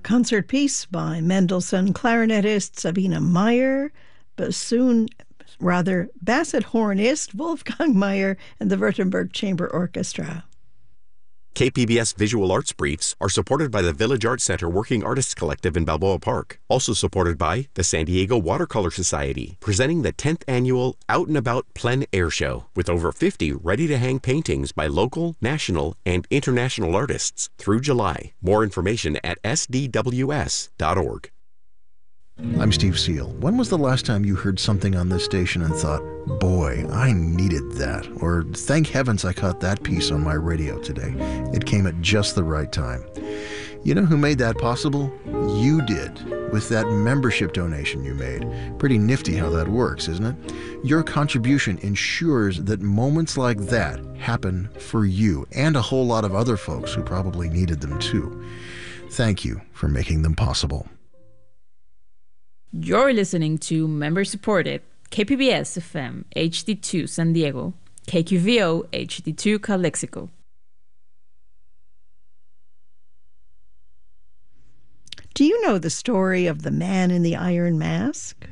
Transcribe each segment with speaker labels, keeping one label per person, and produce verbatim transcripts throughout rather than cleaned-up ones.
Speaker 1: concert piece by Mendelssohn clarinetist Sabine Meyer, bassoon, rather basset hornist Wolfgang Meyer, and the Württemberg Chamber Orchestra.
Speaker 2: K P B S Visual Arts Briefs are supported by the Village Arts Center Working Artists Collective in Balboa Park. Also supported by the San Diego Watercolor Society, presenting the tenth annual Out and About Plein Air Show with over fifty ready-to-hang paintings by local, national, and international artists through July. More information at s d w s dot org.
Speaker 3: I'm Steve Seal. When was the last time you heard something on this station and thought, boy, I needed that? Or thank heavens I caught that piece on my radio today. It came at just the right time. You know who made that possible? You did, with that membership donation you made. Pretty nifty how that works, isn't it? Your contribution ensures that moments like that happen for you and a whole lot of other folks who probably needed them too. Thank you for making them possible.
Speaker 4: You're listening to member-supported K P B S F M H D two San Diego, K Q V O H D two Calexico.
Speaker 1: Do you know the story of the man in the iron mask?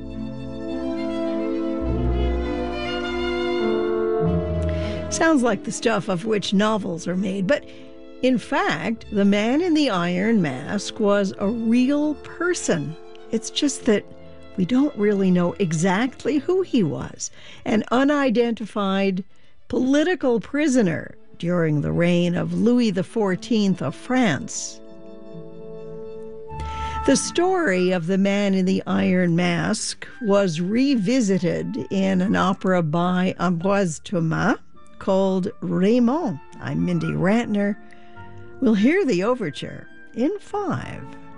Speaker 1: Sounds like the stuff of which novels are made, but in fact, the man in the iron mask was a real person. It's just that we don't really know exactly who he was. An unidentified political prisoner during the reign of Louis the fourteenth of France. The story of the man in the iron mask was revisited in an opera by Ambroise Thomas called Raymond. I'm Mindy Rantner. We'll hear the overture in five.